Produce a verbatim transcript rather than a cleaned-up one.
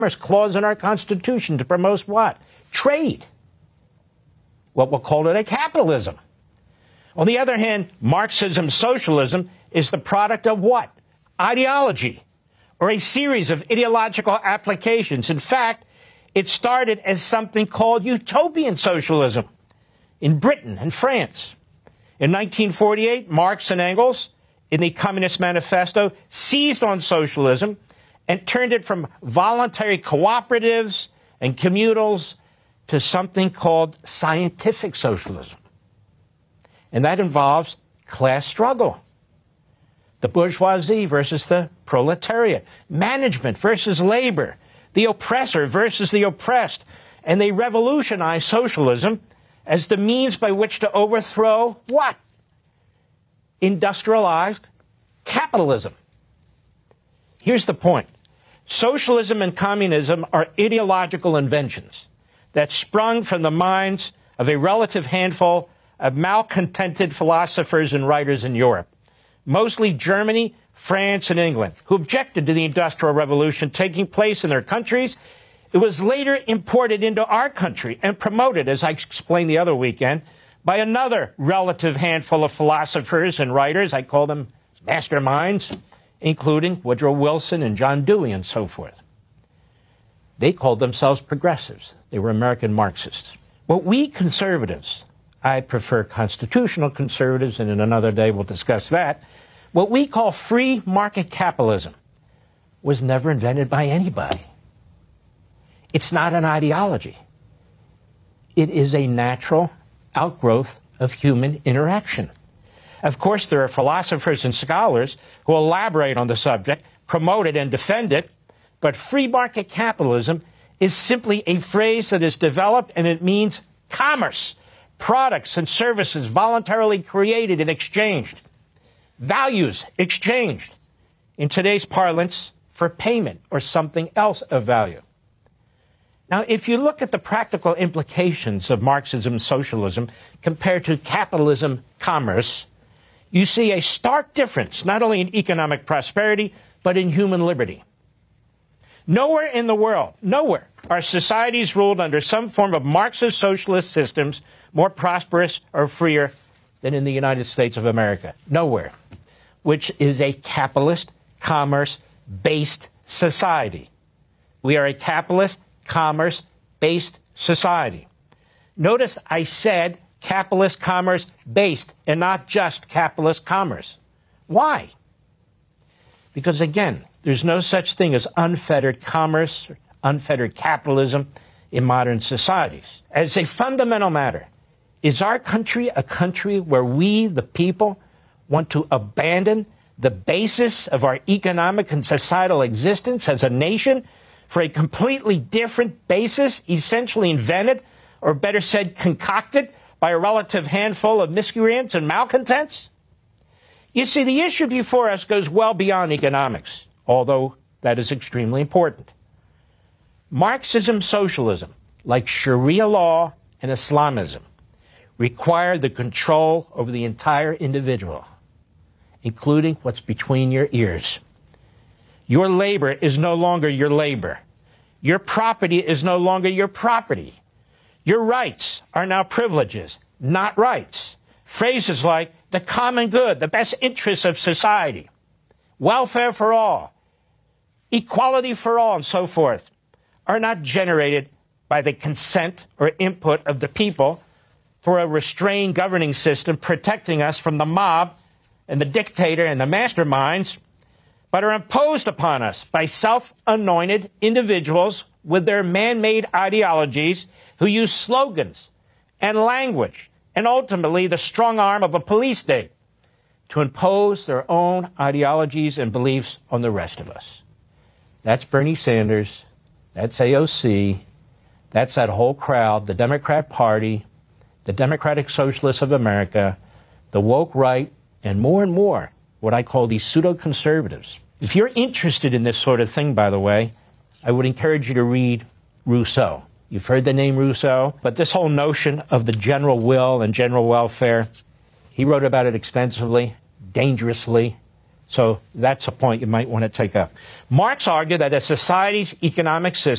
clause in our Constitution to promote what? Trade. What we'll call today capitalism. On the other hand, Marxism, socialism is the product of what? Ideology, or a series of ideological applications. In fact, it started as something called utopian socialism in Britain and France. In nineteen forty-eight, Marx and Engels, in the Communist Manifesto, seized on socialism and turned it from voluntary cooperatives and communals to something called scientific socialism. And that involves class struggle. The bourgeoisie versus the proletariat, management versus labor, the oppressor versus the oppressed. And they revolutionized socialism as the means by which to overthrow what? Industrialized capitalism. Here's the point. Socialism and communism are ideological inventions that sprung from the minds of a relative handful of malcontented philosophers and writers in Europe, mostly Germany, France, and England, who objected to the Industrial Revolution taking place in their countries. It was later imported into our country and promoted, as I explained the other weekend, by another relative handful of philosophers and writers. I call them masterminds, including Woodrow Wilson and John Dewey and so forth. They called themselves progressives. They were American Marxists. What we conservatives, I prefer constitutional conservatives, and in another day we'll discuss that, what we call free market capitalism was never invented by anybody. It's not an ideology. It is a natural outgrowth of human interaction. Of course, there are philosophers and scholars who elaborate on the subject, promote it, and defend it, but free market capitalism is simply a phrase that is developed, and it means commerce, products and services voluntarily created and exchanged, values exchanged, in today's parlance, for payment or something else of value. Now, if you look at the practical implications of Marxism and socialism compared to capitalism, commerce, you see a stark difference, not only in economic prosperity, but in human liberty. Nowhere in the world, nowhere, are societies ruled under some form of Marxist socialist systems more prosperous or freer than in the United States of America. Nowhere. Which is a capitalist, commerce-based society. We are a capitalist, commerce-based society. Notice I said capitalist commerce-based and not just capitalist commerce. Why? Because, again, there's no such thing as unfettered commerce, unfettered capitalism in modern societies. As a fundamental matter, is our country a country where we, the people, want to abandon the basis of our economic and societal existence as a nation for a completely different basis, essentially invented, or better said, concocted by a relative handful of miscreants and malcontents? You see, the issue before us goes well beyond economics, although that is extremely important. Marxism, socialism, like Sharia law and Islamism, require the control over the entire individual, including what's between your ears. Your labor is no longer your labor. Your property is no longer your property. Your rights are now privileges, not rights. Phrases like the common good, the best interests of society, welfare for all, equality for all, and so forth, are not generated by the consent or input of the people through a restrained governing system protecting us from the mob and the dictator and the masterminds, but are imposed upon us by self-anointed individuals with their man-made ideologies who use slogans and language and ultimately the strong arm of a police state to impose their own ideologies and beliefs on the rest of us. That's Bernie Sanders, that's A O C, that's that whole crowd, the Democrat Party, the Democratic Socialists of America, the woke right, and more and more what I call these pseudo-conservatives. If you're interested in this sort of thing, by the way, I would encourage you to read Rousseau. You've heard the name Rousseau, but this whole notion of the general will and general welfare, he wrote about it extensively, dangerously, So that's a point you might want to take up. Marx argued that a society's economic system